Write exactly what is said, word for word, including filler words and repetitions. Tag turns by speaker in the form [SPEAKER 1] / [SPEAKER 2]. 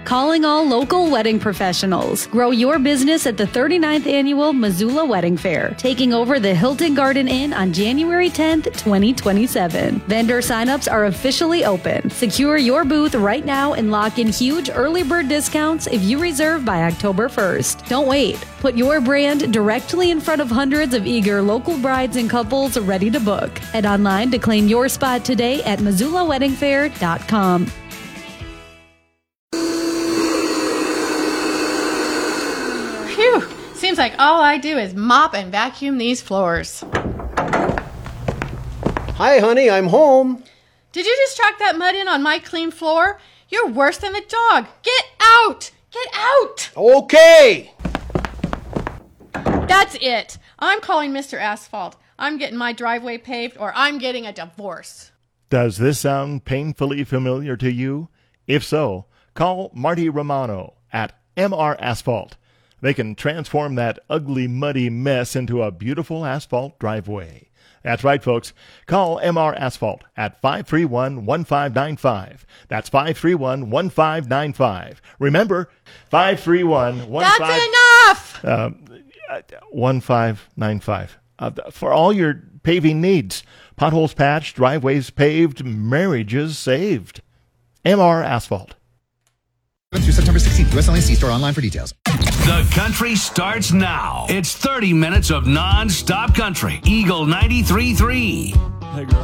[SPEAKER 1] Calling all local wedding professionals. Grow your business at the thirty-ninth Annual Missoula Wedding Fair, taking over the Hilton Garden Inn on January tenth, twenty twenty-seven. Vendor signups are officially open. Secure your booth right now and lock in huge early bird discounts if you reserve by October first. Don't wait. Put your brand directly in front of hundreds of eager local brides and couples ready to book. Head online to claim your spot today at Missoula Wedding Fair dot com.
[SPEAKER 2] Phew! Seems like all I do is mop and vacuum these floors.
[SPEAKER 3] Hi, honey, I'm home.
[SPEAKER 2] Did you just track that mud in on my clean floor? You're worse than the dog. Get out! Get out!
[SPEAKER 3] Okay!
[SPEAKER 2] That's it. I'm calling Mister Asphalt. I'm getting my driveway paved or I'm getting a divorce.
[SPEAKER 4] Does this sound painfully familiar to you? If so, call Marty Romano at M R Asphalt. They can transform that ugly, muddy mess into a beautiful asphalt driveway. That's right, folks. Call M R Asphalt at five three one, one five nine five. That's five three one, one five nine five. Remember, five three one, one five...
[SPEAKER 2] That's enough!
[SPEAKER 4] Uh, one five nine five. Uh, for all your paving needs. Potholes patched, driveways paved, marriages saved. M R Asphalt.
[SPEAKER 5] Through September sixteenth, U S L A C store online for details.
[SPEAKER 6] The country starts now. It's thirty minutes of non-stop country. Eagle ninety-three point three.
[SPEAKER 4] Hey, girl.